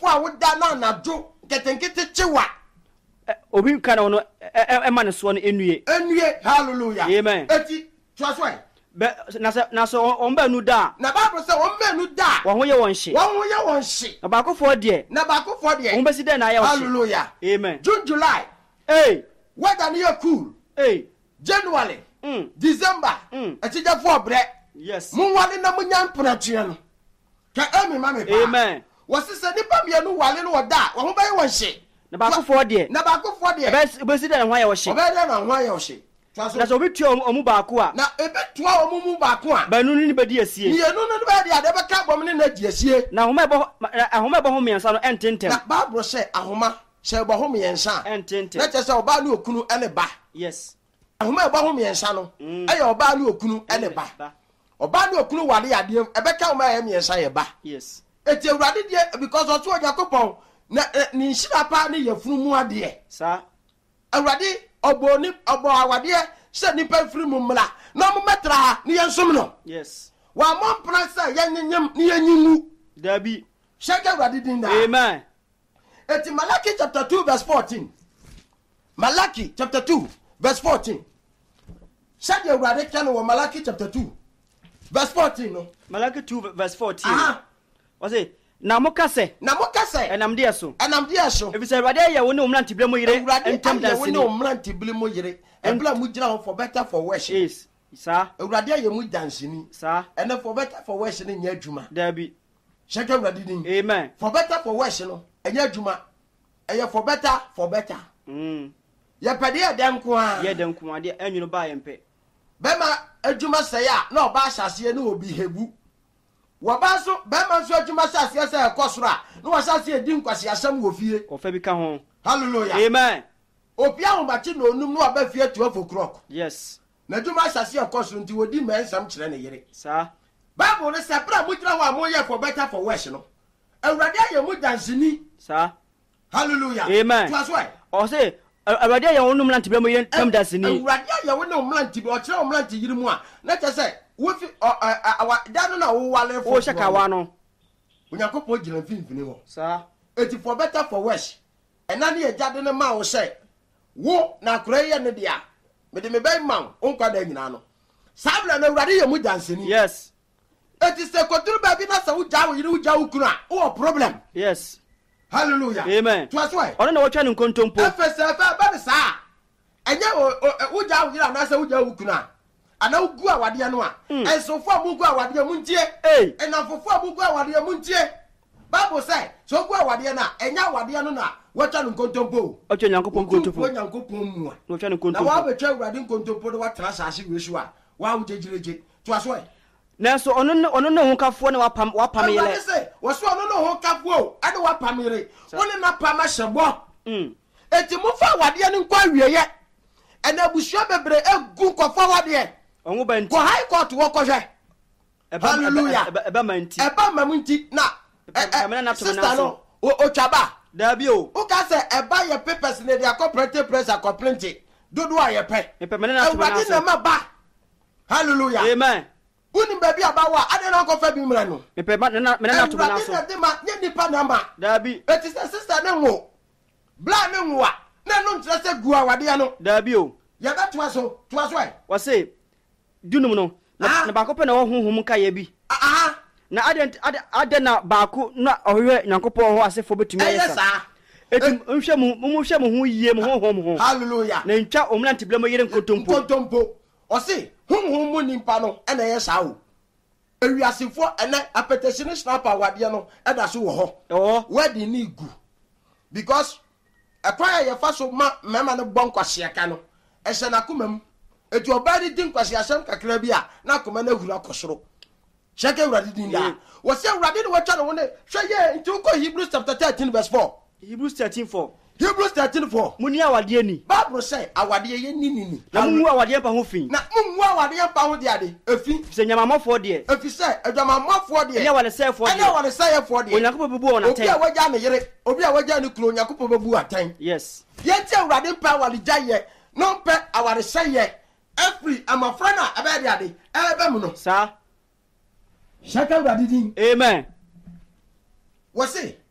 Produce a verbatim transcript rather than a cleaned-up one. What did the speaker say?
a woda na anajo ketenkete chewa obi kana no e ma ne so no enue enue hallelujah amen eti twasoi be na se na so on ba nu da na Bible say on ba nu da wo ho ye won hye wo ho ye won hye na ba ko fo de na ba ko fo de on be si de na ye won hye hallelujah amen June July hey weather na cool hey January mm December mm etija fo bre yes mun wale na munya mpratue no ka emi ma me pa amen wo se se nipa me no wale no da wo ho ba ye won hye na ba ko fo de na ba ko fo de be be si de na ho ye won hye obe de na ho ye won hye na so bi tuo omu ba ko a na ebe tuo omu mu ba ko a ba nu ni be di asie ni enu no ba de ade be ka bom ni na di asie na homa bo ahoma bo ho miensa no ententem na Bible say ahoma say bo ho miensa ententem na che say oba ni okunu ene ba yes ahoma bo ho miensa no aye oba ni okunu ene ba oba ni okunu wale ade ebe ka oma ye miensa ye ba yes eti awurade die because otu Yakobon na ni nhira pa ni yefunu mu ade sa awurade obo ni obo awade se nipa firi mu mla na mo metra ni yensom no yes wa mo mpra se yenyem ni yenyimu dabi shaka awurade din da amen eti Malachi chapter two verse fourteen Malachi chapter two verse fourteen shaka awurade kan wo Malachi chapter two verse fourteen no Malachi two verse fourteen ah o say na mo kase na mo kase enam de so enam de so e bi say awurade ye wo ne omran tible mo yire entem da se ne omran tible mo yire ebla mu gira ho for better for worse yes sa awurade ye mu dansini sa ene for better for worse ne nya adwuma dabi shaka awurade din amen for better for worse no enya adwuma eye for better for better mm ye pede ye dem ko a ye dem ko ade anwunu ba ye mpe be ma adwuma se ya na oba asase ne obi hebu waba so be ma so adwuma se asase se ekosora na wa sase edi nkwase asam wo fie o fa bi ka ho hallelujah amen opia ho bachi no onum no aba fie twelve o'clock yes na adwuma asase ekosoro nti wodi ma ensam kire ne yere sa Bible ne sepra mu gira wa mo ye for better for worse no awurade aye mu dansini sa hallelujah amen twas why o say awurade ye wo no omran tible mo yire tam da sini awurade aye wo no omran tible o kire omran ti yiri mu a na che say wo fi awa dano na wo wale o shaka wa no Yakobon gira finfini ho sa eti for better for worse ena ne yade ne ma wo say wo na kura ye ne dia me de me bay man onka da nyina no sabla na awurade ye mu dansini yes eti se koduru ba bi na sa wo ja wo yiri wo ja wo kunu a wo problem yes hallelujah amen twas why ono na wo twa ne nkontompo efese fa ba ne sa enye wo ja wo yiri na sa wo ja wo kunu a ana ugu awade no a ensofo amugu awade mu ntie enafofo amugu awade mu ntie Bible say so ugu awade na enya awade no na watwa no nkontompo o twa Yakobon nkontompo o Yakobon mu a no twa ne na nkontompo wa betwa awade nkontompo do watra saase wesu a wa wo jejireje to aso e na so ono ono no hokafo ne wapam wapam yele Bible say wo so ono no hokafo o ade wapam yele woni na pam ahyebo mm eti mu fa awade no nkwa wieye ena busuo bebre egu nkofo awade onwo ba nti ko high court wo ko hwe hallelujah eba ma nti eba ma nti na sister no o twaba dabi o o ka se eba ye papers ne dia cooperative press a complaint dodo a ye pe epe me na to na so na ba hallelujah amen uni baby abawa ade na ko fa bi mra no epe me na me na to na so de ma nye nipa na ma dabi eti se sister ne wo bla ne wo a na no ntre se gu awade no dabi o ye ba to aso to aso ai wo say dunum no na ba ko pe na wo honhom ka ye bi ah na ade ade na ba ko na ohwe Yakobon ho asefo betumi ayesa eti nhwe mu mu hwe mu ho yie mu honhom ho hallelujah na ntwa omran tible mo yire nkontompo nkontompo o se honhom mu nimpa no e na ye sa wo ewiasefo ene appetition snapper awade no e da so wo ho oh where ni gu because akwaya ye fa so ma mema no bonkwase ka no e se na komam eti obadi din kwase asem kakra bi a na koma na hura kosoro sheke uradi din da wo se uradi ni watwa no ne hwe ye nti ko Hebrews chapter thirteen verse four Hebrews thirteen four Hebrews thirteen four muni awade ni Bible say awade ye ni ni ni na mu awade pa ho fin na mu awade pa ho de ade efi se nyamamofo de efi se adwamamofo de enya wale sefo de enya wale sefo de Yakobon bebu ona ten obi a waja ne yere obi a waja ne kuro Yakobon bebu atan yes ye ti uradi pa awade jaye no pe awade seye every amafra na aba de ade ebe mu no sa shaka uradi din amen wo se